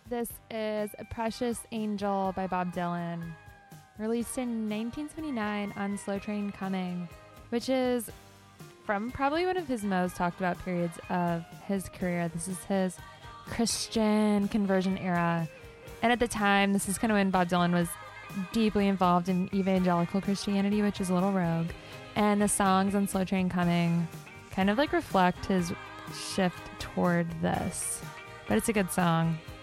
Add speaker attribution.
Speaker 1: This is Precious Angel by Bob Dylan, released in 1979 on Slow Train Coming, which is from probably one of his most talked about periods of his career. This is his Christian conversion era. And at the time, this is kind of when Bob Dylan was deeply involved in evangelical Christianity, which is a little rogue. And the songs on Slow Train Coming kind of like reflect his shift toward this. But it's a good song.